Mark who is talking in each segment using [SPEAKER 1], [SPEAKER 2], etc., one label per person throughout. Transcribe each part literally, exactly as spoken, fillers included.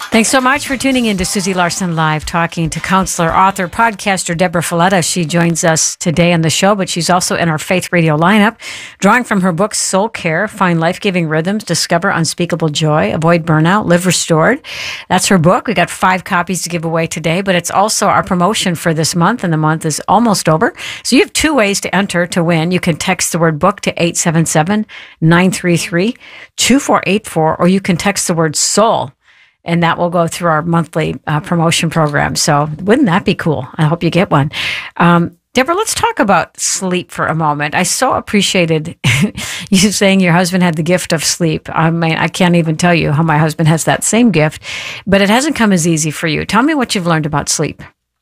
[SPEAKER 1] Thanks so much for tuning in to Susie Larson Live, talking to counselor, author, podcaster Deborah Fileta. She joins us today on the show, but she's also in our Faith Radio lineup, drawing from her book, Soul Care, Find Life-Giving Rhythms, Discover Unspeakable Joy, Avoid Burnout, Live Restored. That's her book. We got five copies to give away today, but it's also our promotion for this month, and the month is almost over. So you have two ways to enter to win. You can text the word book to eight seven seven, nine three three, two four eight four, or you can text the word soul, and that will go through our monthly uh, promotion program. So wouldn't that be cool? I hope you get one. Um, Deborah, let's talk about sleep for a moment. I so appreciated you saying your husband had the gift of sleep. I mean, I can't even tell you how my husband has that same gift, but it hasn't come as easy for you. Tell me what you've learned about sleep.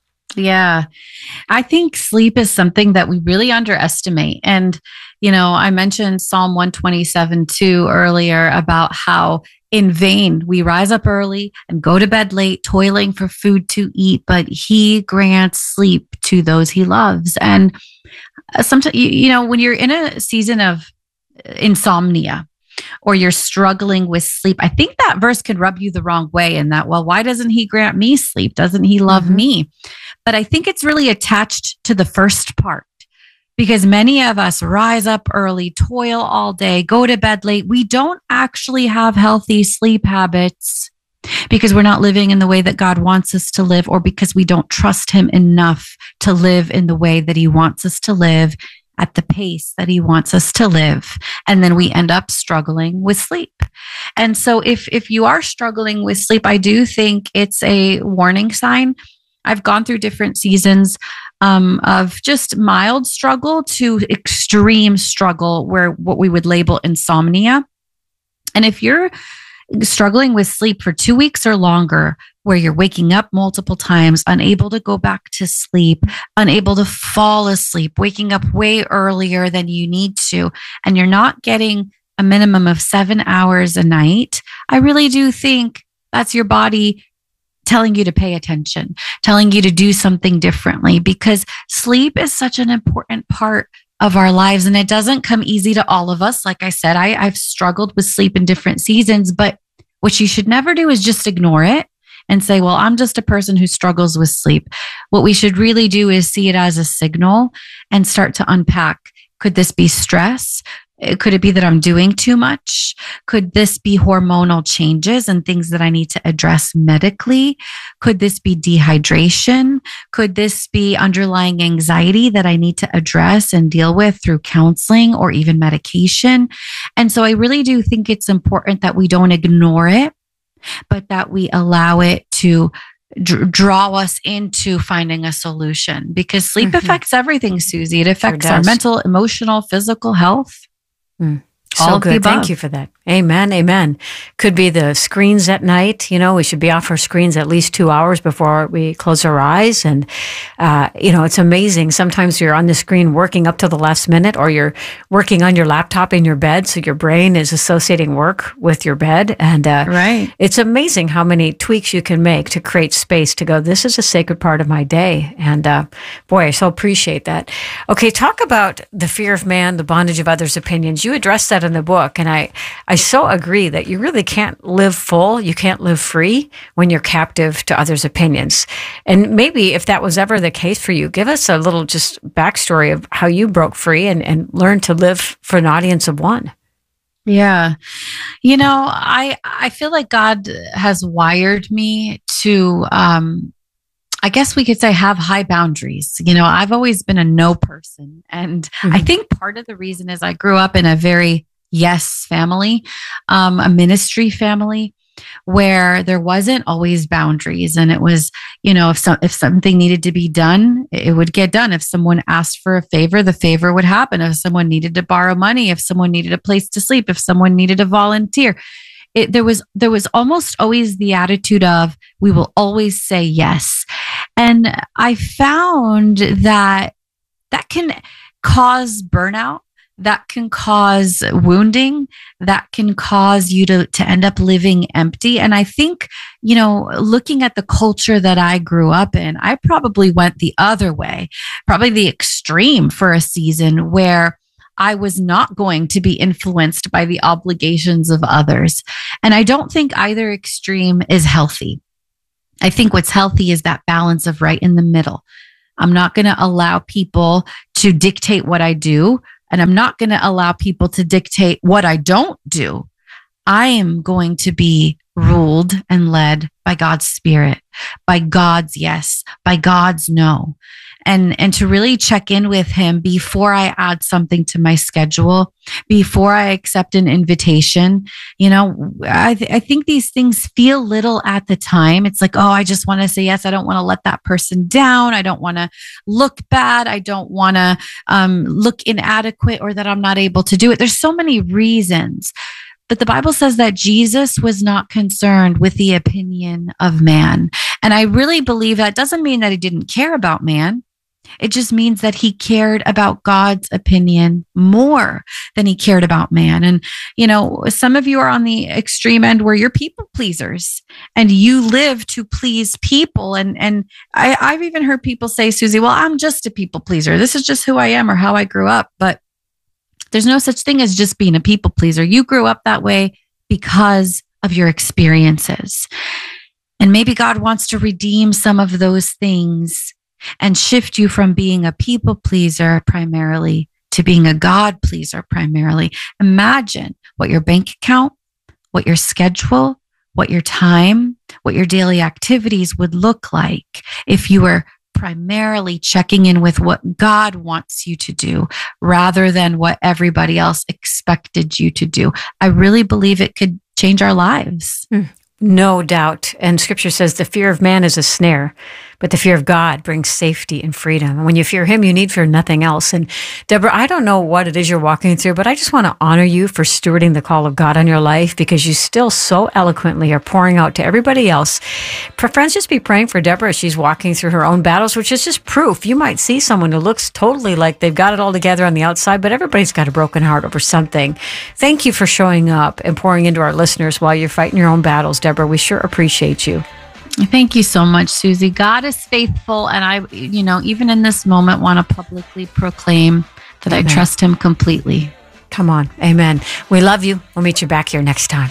[SPEAKER 2] Yeah, I think sleep is something that we really underestimate. And, you know, I mentioned Psalm one twenty-seven two earlier about how in vain we rise up early and go to bed late, toiling for food to eat, but he grants sleep to those he loves. And sometimes, you, you know, when you're in a season of insomnia, or you're struggling with sleep, I think that verse could rub you the wrong way in that, well, why doesn't he grant me sleep? Doesn't he love mm-hmm. me? But I think it's really attached to the first part, because many of us rise up early, toil all day, go to bed late. We don't actually have healthy sleep habits because we're not living in the way that God wants us to live, or because we don't trust him enough to live in the way that he wants us to live, at the pace that he wants us to live. And then we end up struggling with sleep. And so if, if you are struggling with sleep, I do think it's a warning sign. I've gone through different seasons um, of just mild struggle to extreme struggle, where what we would label insomnia. And if you're struggling with sleep for two weeks or longer, where you're waking up multiple times, unable to go back to sleep, unable to fall asleep, waking up way earlier than you need to, and you're not getting a minimum of seven hours a night, I really do think that's your body telling you to pay attention, telling you to do something differently, because sleep is such an important part of our lives. And it doesn't come easy to all of us. Like I said, I, I've struggled with sleep in different seasons, but what you should never do is just ignore it and say, well, I'm just a person who struggles with sleep. What we should really do is see it as a signal and start to unpack. Could this be stress? Could it be that I'm doing too much? Could this be hormonal changes and things that I need to address medically? Could this be dehydration? Could this be underlying anxiety that I need to address and deal with through counseling or even medication? And so I really do think it's important that we don't ignore it, but that we allow it to d- draw us into finding a solution, because sleep mm-hmm. affects everything, Susie. It affects
[SPEAKER 1] sure
[SPEAKER 2] our mental, emotional, physical health.
[SPEAKER 1] Mm. So good. Thank you for that. Amen. Amen. Could be the screens at night. You know, we should be off our screens at least two hours before we close our eyes. And, uh, you know, it's amazing. Sometimes you're on the screen working up to the last minute, or you're working on your laptop in your bed. So your brain is associating work with your bed. And uh,
[SPEAKER 2] right.
[SPEAKER 1] It's amazing how many tweaks you can make to create space to go, this is a sacred part of my day. And uh, boy, I so appreciate that. Okay, talk about the fear of man, the bondage of others' opinions. You addressed that in the book. And I, I so agree that you really can't live full, you can't live free when you're captive to others' opinions. And maybe if that was ever the case for you, give us a little just backstory of how you broke free and, and learned to live for an audience of one.
[SPEAKER 2] Yeah. You know, I, I feel like God has wired me to, um, I guess we could say, have high boundaries. You know, I've always been a no person. And mm-hmm. I think part of the reason is I grew up in a very yes family, um, a ministry family, where there wasn't always boundaries. And it was, you know, if some, if something needed to be done, it would get done. If someone asked for a favor, the favor would happen. If someone needed to borrow money, if someone needed a place to sleep, if someone needed to volunteer, it, there was, there was almost always the attitude of, we will always say yes. And I found that that can cause burnout. That can cause wounding, that can cause you to, to end up living empty. And I think, you know, looking at the culture that I grew up in, I probably went the other way, probably the extreme for a season, where I was not going to be influenced by the obligations of others. And I don't think either extreme is healthy. I think what's healthy is that balance of right in the middle. I'm not going to allow people to dictate what I do, and I'm not going to allow people to dictate what I don't do. I am going to be ruled and led by God's Spirit, by God's yes, by God's no. And, and to really check in with Him before I add something to my schedule, before I accept an invitation. You know, I, th- I think these things feel little at the time. It's like, oh, I just want to say yes. I don't want to let that person down. I don't want to look bad. I don't want to um, look inadequate or that I'm not able to do it. There's so many reasons. But the Bible says that Jesus was not concerned with the opinion of man. And I really believe that doesn't mean that He didn't care about man. It just means that He cared about God's opinion more than He cared about man. And, you know, some of you are on the extreme end where you're people pleasers and you live to please people. And, and I, I've even heard people say, Susie, well, I'm just a people pleaser. This is just who I am or how I grew up. But there's no such thing as just being a people pleaser. You grew up that way because of your experiences. And maybe God wants to redeem some of those things and shift you from being a people pleaser primarily to being a God pleaser primarily. Imagine what your bank account, what your schedule, what your time, what your daily activities would look like if you were primarily checking in with what God wants you to do rather than what everybody else expected you to do. I really believe it could change our lives.
[SPEAKER 1] Mm. No doubt. And Scripture says the fear of man is a snare, but the fear of God brings safety and freedom. And when you fear Him, you need fear nothing else. And Deborah, I don't know what it is you're walking through, but I just want to honor you for stewarding the call of God on your life because you still so eloquently are pouring out to everybody else. Friends, just be praying for Deborah as she's walking through her own battles, which is just proof. You might see someone who looks totally like they've got it all together on the outside, but everybody's got a broken heart over something. Thank you for showing up and pouring into our listeners while you're fighting your own battles, Deborah. We sure appreciate you.
[SPEAKER 2] Thank you so much, Susie. God is faithful. And I, you know, even in this moment, want to publicly proclaim that Amen. I trust Him completely.
[SPEAKER 1] Come on. Amen. We love you. We'll meet you back here next time.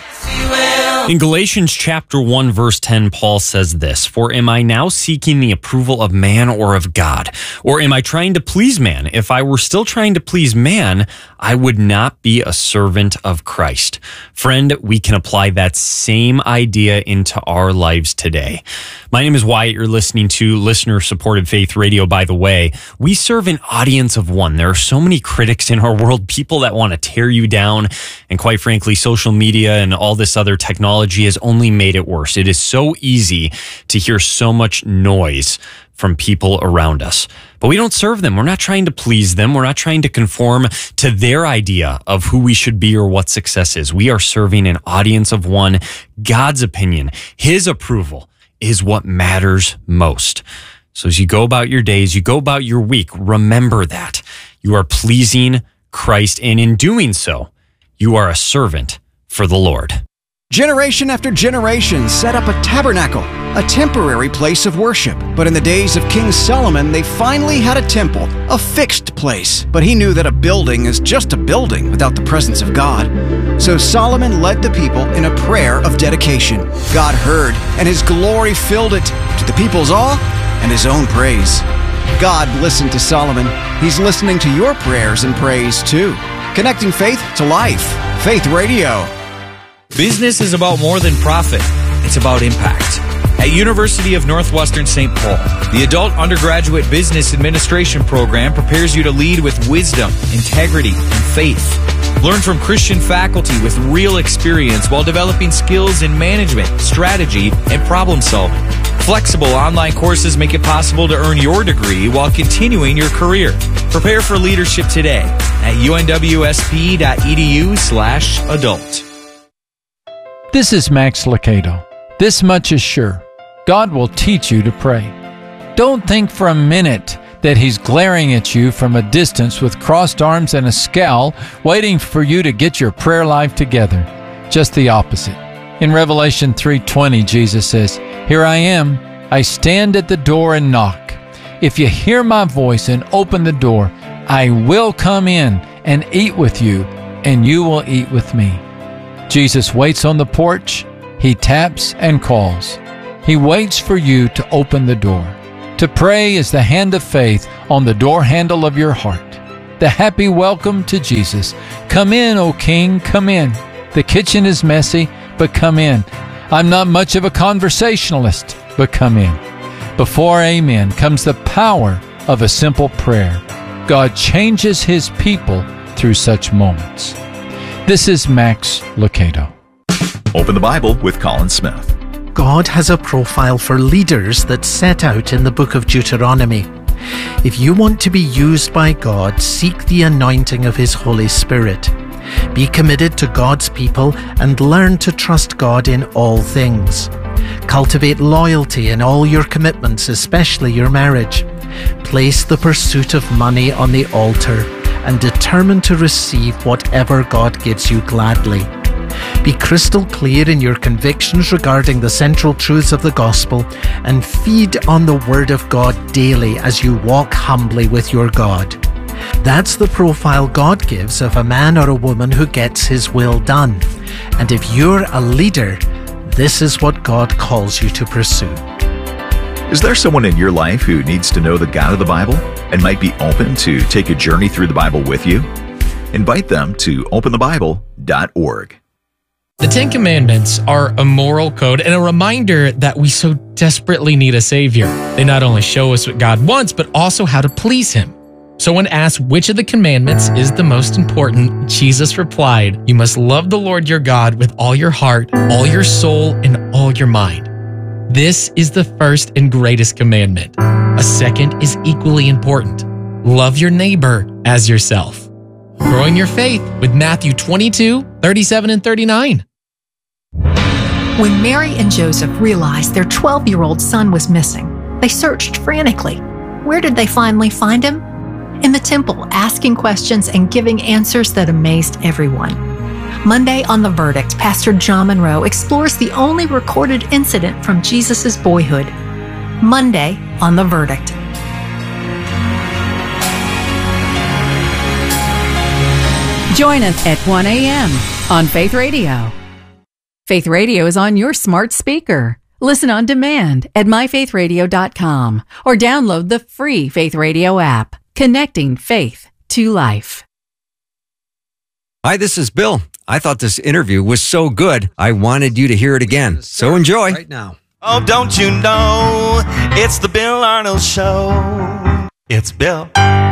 [SPEAKER 3] In Galatians chapter one, verse ten, Paul says this, "For am I now seeking the approval of man or of God? Or am I trying to please man? If I were still trying to please man, I would not be a servant of Christ." Friend, we can apply that same idea into our lives today. My name is Wyatt. You're listening to listener-supported Faith Radio, by the way. We serve an audience of one. There are so many critics in our world, people that want to tear you down. And quite frankly, social media and all this other technology has only made it worse. It is so easy to hear so much noise from people around us. But we don't serve them. We're not trying to please them. We're not trying to conform to their idea of who we should be or what success is. We are serving an audience of one. God's opinion, His approval is what matters most. So as you go about your days, you go about your week, remember that you are pleasing Christ, and in doing so, you are a servant for the Lord.
[SPEAKER 4] Generation after generation set up a tabernacle, a temporary place of worship. But in the days of King Solomon, they finally had a temple, a fixed place. But he knew that a building is just a building without the presence of God. So Solomon led the people in a prayer of dedication. God heard, and His glory filled it, to the people's awe and His own praise. God listened to Solomon. He's listening to your prayers and praise too. Connecting faith to life. Faith Radio.
[SPEAKER 5] Business is about more than profit. It's about impact. At University of Northwestern Saint Paul, the Adult Undergraduate Business Administration program prepares you to lead with wisdom, integrity, and faith. Learn from Christian faculty with real experience while developing skills in management, strategy, and problem solving. Flexible online courses make it possible to earn your degree while continuing your career. Prepare for leadership today at unwsp.edu slash adult.
[SPEAKER 6] This is Max Lucado. This much is sure. God will teach you to pray. Don't think for a minute that He's glaring at you from a distance with crossed arms and a scowl, waiting for you to get your prayer life together. Just the opposite. In Revelation three twenty, Jesus says, "Here I am. I stand at the door and knock. If you hear my voice and open the door, I will come in and eat with you, and you will eat with me. Jesus waits on the porch. He taps and calls. He waits for you to open the door. To pray is the hand of faith on the door handle of your heart. The happy welcome to Jesus. Come in, O King, come in. The kitchen is messy, but come in. I'm not much of a conversationalist, but come in. Before amen comes the power of a simple prayer. God changes his people through such moments. This is Max Lucado.
[SPEAKER 7] Open the Bible with Colin Smith.
[SPEAKER 8] God has a profile for leaders that's set out in the book of Deuteronomy. If you want to be used by God, seek the anointing of His Holy Spirit. Be committed to God's people and learn to trust God in all things. Cultivate loyalty in all your commitments, especially your marriage. Place the pursuit of money on the altar and determine to receive whatever God gives you gladly. Be crystal clear in your convictions regarding the central truths of the gospel and feed on the Word of God daily as you walk humbly with your God. That's the profile God gives of a man or a woman who gets his will done. And if you're a leader, this is what God calls you to pursue.
[SPEAKER 7] Is there someone in your life who needs to know the God of the Bible and might be open to take a journey through the Bible with you? Invite them to open the bible dot org.
[SPEAKER 9] The Ten Commandments are a moral code and a reminder that we so desperately need a Savior. They not only show us what God wants, but also how to please Him. So when asked which of the commandments is the most important, Jesus replied, "You must love the Lord your God with all your heart, all your soul, and all your mind." This is the first and greatest commandment. A second is equally important. Love your neighbor as yourself. Growing your faith with Matthew twenty-two, thirty-seven, and thirty-nine.
[SPEAKER 10] When Mary and Joseph realized their twelve-year-old son was missing, they searched frantically. Where did they finally find him? In the temple, asking questions and giving answers that amazed everyone. Monday on The Verdict, Pastor John Monroe explores the only recorded incident from Jesus' boyhood. Monday on The Verdict.
[SPEAKER 11] Join us at one a.m. on Faith Radio. Faith Radio is on your smart speaker. Listen on demand at my faith radio dot com or download the free Faith Radio app, connecting faith to life.
[SPEAKER 12] Hi, this is Bill. I thought this interview was so good, I wanted you to hear it again. So enjoy.
[SPEAKER 13] Right now. Oh, don't you know, it's the Bill Arnold Show. It's Bill